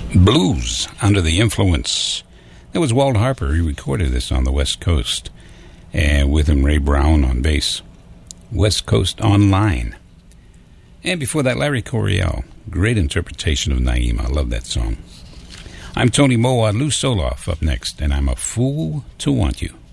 Blues, Under the Influence. That was Walt Harper. He recorded this on the West Coast. And with him, Ray Brown on bass. West Coast Online. And before that, Larry Coryell. Great interpretation of Naima. I love that song. I'm Tony Moa. Lou Soloff up next. And I'm a fool to want you.